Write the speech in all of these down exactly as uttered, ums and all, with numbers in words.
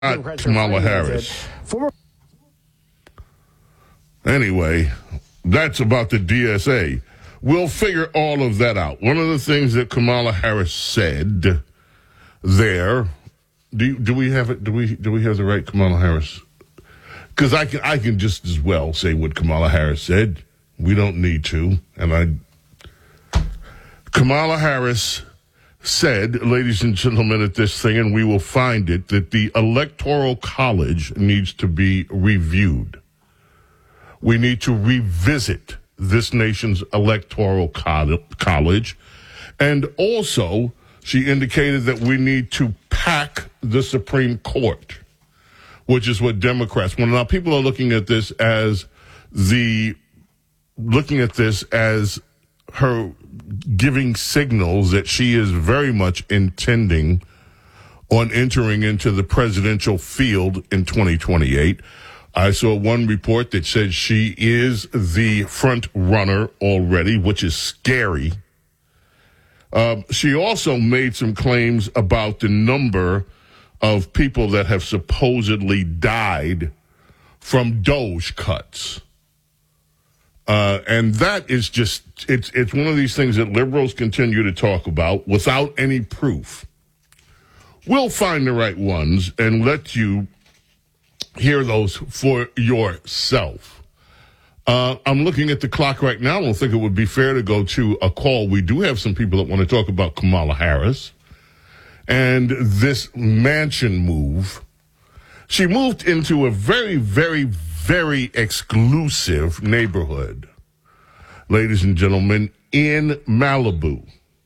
Not Kamala Harris. Former- anyway, that's about the D S A. We'll figure all of that out. One of the things that Kamala Harris said there, do do we have it? Do we do we have the right Kamala Harris? Because I can I can just as well say what Kamala Harris said. We don't need to, and I. Kamala Harris said, ladies and gentlemen, at this thing, and we will find it, that the Electoral College needs to be reviewed. We need to revisit this nation's Electoral College. And also, she indicated that we need to pack the Supreme Court, which is what Democrats want. Now, people are looking at this as the, looking at this as her giving signals that she is very much intending on entering into the presidential field in twenty twenty-eight. I saw one report that said she is the front runner already, which is scary. Uh, she also made some claims about the number of people that have supposedly died from Doge cuts. Uh, and that is just, it's it's one of these things that liberals continue to talk about without any proof. We'll find the right ones and let you hear those for yourself. Uh, I'm looking at the clock right now. I don't think it would be fair to go to a call. We do have some people that want to talk about Kamala Harris and this mansion move. She moved into a very, very, very exclusive neighborhood, ladies and gentlemen, in Malibu.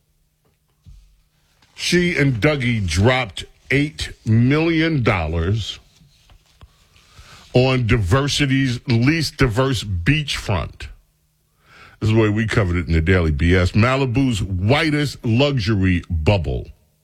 She and Dougie dropped eight million dollars on diversity's least diverse beachfront. This is the way we covered it in the Daily B S. Malibu's whitest luxury bubble.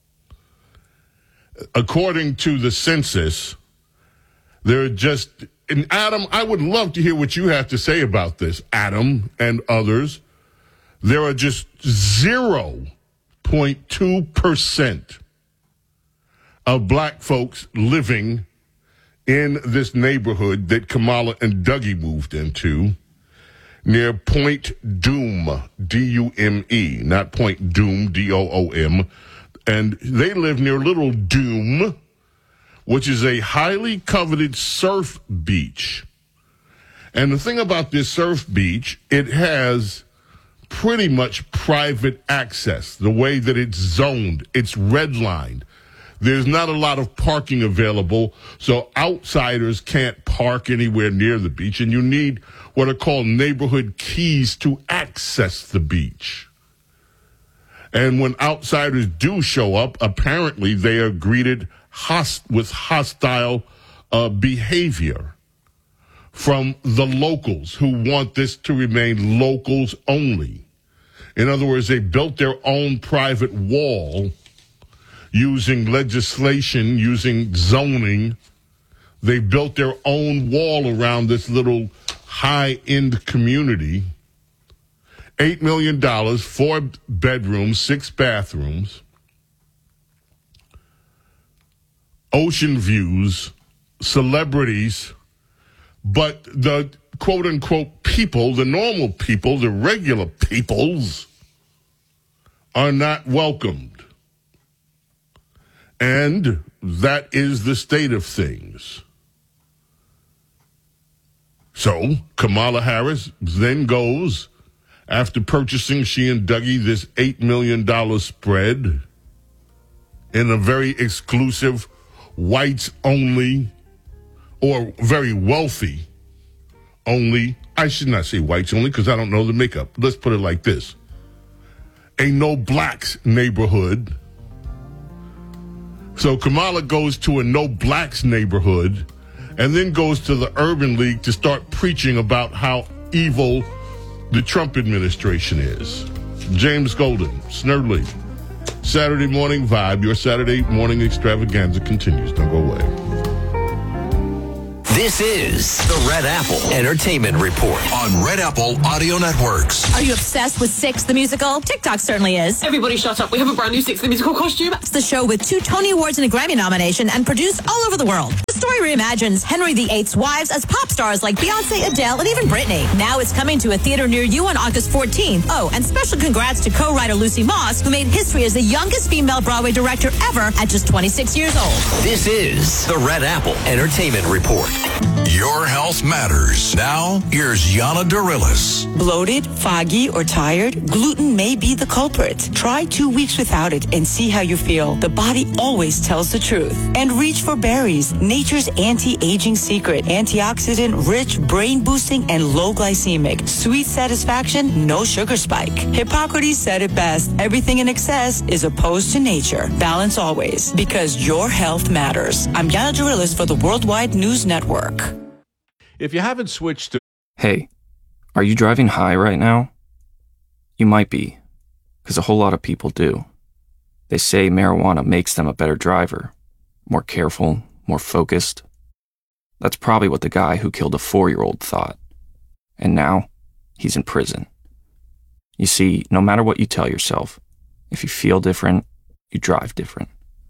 According to the census, there are just, and Adam, I would love to hear what you have to say about this, Adam and others. There are just zero point two percent of black folks living in this neighborhood that Kamala and Dougie moved into near Point Doom, D U M E, not Point Doom, D O O M. And they live near Little Doom, which is a highly coveted surf beach. And the thing about this surf beach, it has pretty much private access, the way that it's zoned. It's redlined. There's not a lot of parking available, so outsiders can't park anywhere near the beach, and you need what are called neighborhood keys to access the beach. And when outsiders do show up, apparently they are greeted host- with hostile uh, behavior from the locals who want this to remain locals only. In other words, they built their own private wall using legislation, using zoning. They built their own wall around this little high-end community. Eight million dollars, four bedrooms, six bathrooms, ocean views, celebrities, but the quote-unquote people, the normal people, the regular peoples, are not welcomed. And that is the state of things. So Kamala Harris then goes, after purchasing, she and Dougie, this eight million dollars spread in a very exclusive, whites-only, or very wealthy only, I should not say whites only because I don't know the makeup. Let's put it like this. A no-blacks neighborhood. So Kamala goes to a no-blacks neighborhood and then goes to the Urban League to start preaching about how evil the Trump administration is. James Golden, Snerdley. Saturday Morning Vibe, your Saturday morning extravaganza continues. Don't go away. This is the Red Apple Entertainment Report on Red Apple Audio Networks. Are you obsessed with Six the Musical? TikTok certainly is. Everybody shut up. We have a brand new Six the Musical costume. It's the show with two Tony Awards and a Grammy nomination and produced all over the world. The story reimagines Henry the Eighth's wives as pop stars like Beyonce, Adele, and even Britney. Now it's coming to a theater near you on August fourteenth. Oh, and special congrats to co-writer Lucy Moss, who made history as the youngest female Broadway director ever at just twenty-six years old. This is the Red Apple Entertainment Report. Your health matters. Now, here's Yana Dorillis. Bloated, foggy, or tired? Gluten may be the culprit. Try two weeks without it and see how you feel. The body always tells the truth. And reach for berries, nature's anti-aging secret. Antioxidant, rich, brain-boosting, and low glycemic. Sweet satisfaction, no sugar spike. Hippocrates said it best. Everything in excess is opposed to nature. Balance always, because your health matters. I'm Yana Dorillis for the Worldwide News Network. If you haven't switched to... Hey, are you driving high right now? You might be, because a whole lot of people do. They say marijuana makes them a better driver, more careful, more focused. That's probably what the guy who killed a four-year-old thought. And now, he's in prison. You see, no matter what you tell yourself, if you feel different, you drive different.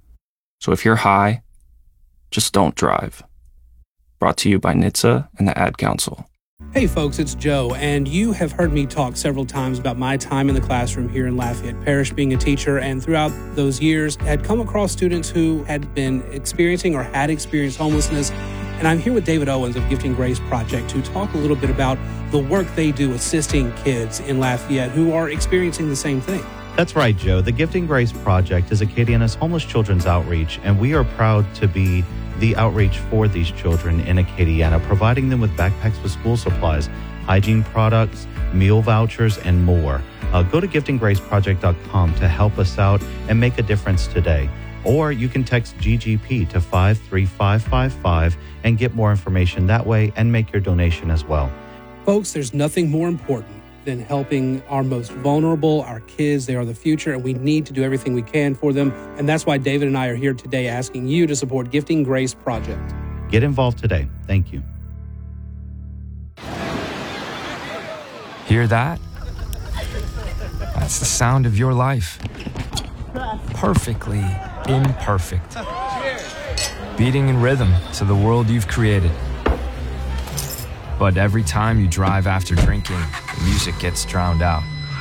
So if you're high, just don't drive. Brought to you by N H T S A and the Ad Council. Hey folks, it's Joe, and you have heard me talk several times about my time in the classroom here in Lafayette Parish being a teacher, and throughout those years had come across students who had been experiencing or had experienced homelessness. And I'm here with David Owens of Gifting Grace Project to talk a little bit about the work they do assisting kids in Lafayette who are experiencing the same thing. That's right, Joe. The Gifting Grace Project is Acadiana's homeless children's outreach, and we are proud to be the outreach for these children in Acadiana, providing them with backpacks with school supplies, hygiene products, meal vouchers, and more. Uh, go to gifting grace project dot com to help us out and make a difference today. Or you can text G G P to five three five five five and get more information that way and make your donation as well. Folks, there's nothing more important than helping our most vulnerable, our kids. They are the future, and we need to do everything we can for them. And that's why David and I are here today asking you to support Gifting Grace Project. Get involved today. Thank you. Hear that? That's the sound of your life. Perfectly imperfect. Beating in rhythm to the world you've created. But every time you drive after drinking, the music gets drowned out.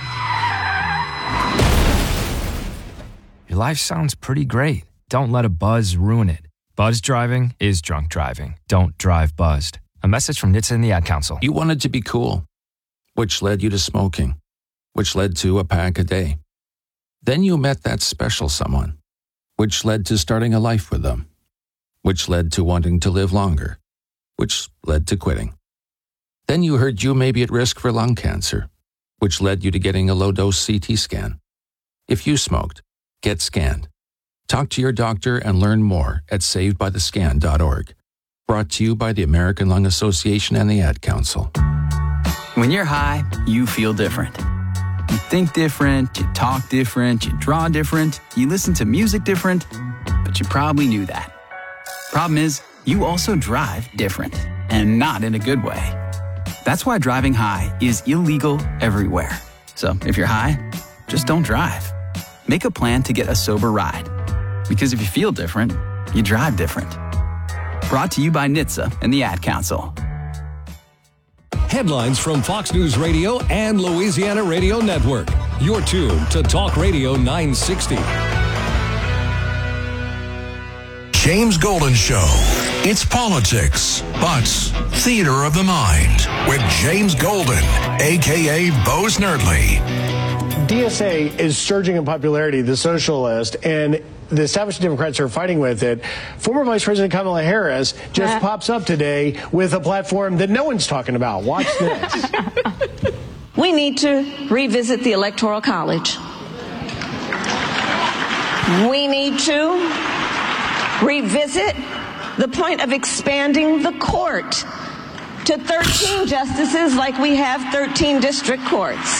Your life sounds pretty great. Don't let a buzz ruin it. Buzz driving is drunk driving. Don't drive buzzed. A message from N H T S A and the Ad Council. You wanted to be cool, which led you to smoking, which led to a pack a day. Then you met that special someone, which led to starting a life with them, which led to wanting to live longer, which led to quitting. Then you heard you may be at risk for lung cancer, which led you to getting a low-dose C T scan. If you smoked, get scanned. Talk to your doctor and learn more at saved by the scan dot org. Brought to you by the American Lung Association and the Ad Council. When you're high, you feel different. You think different, you talk different, you draw different, you listen to music different, but you probably knew that. Problem is, you also drive different, and not in a good way. That's why driving high is illegal everywhere. So if you're high, just don't drive. Make a plan to get a sober ride. Because if you feel different, you drive different. Brought to you by N H T S A and the Ad Council. Headlines from Fox News Radio and Louisiana Radio Network. You're tuned to Talk Radio nine sixty. James Golden Show. It's politics, but theater of the mind with James Golden, a k a. Bo Snerdley. D S A is surging in popularity, the socialist, and the established Democrats are fighting with it. Former Vice President Kamala Harris just uh. pops up today with a platform that no one's talking about. Watch this. We need to revisit the Electoral College. We need to revisit the point of expanding the court to thirteen justices like we have thirteen district courts.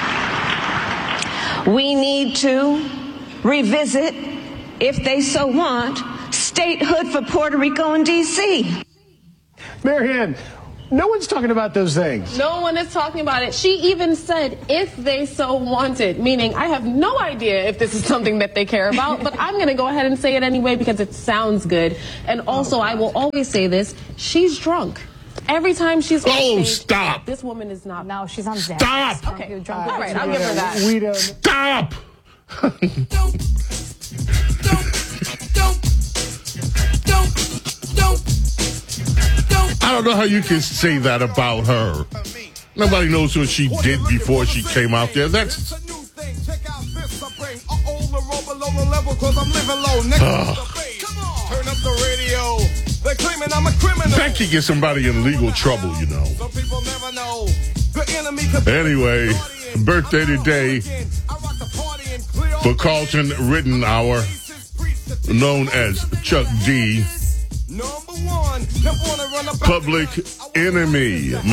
We need to revisit, if they so want, statehood for Puerto Rico and D C Marianne, no one's talking about those things. No one is talking about it. She even said, if they so wanted, meaning I have no idea if this is something that they care about, but I'm going to go ahead and say it anyway because it sounds good. And also, I will always say this, she's drunk. Every time she's on Oh, stage, stop. This woman is not. No, she's on Xanax. Stop. Okay, You're drunk. all right, I'll give her that. We don't. Stop! I don't know how you can say that about her. Nobody knows what she did before she came out there. That's... That could get somebody in legal trouble, you know. Anyway, birthday today for Carlton Rittenhour, known as Chuck D. Public Enemy.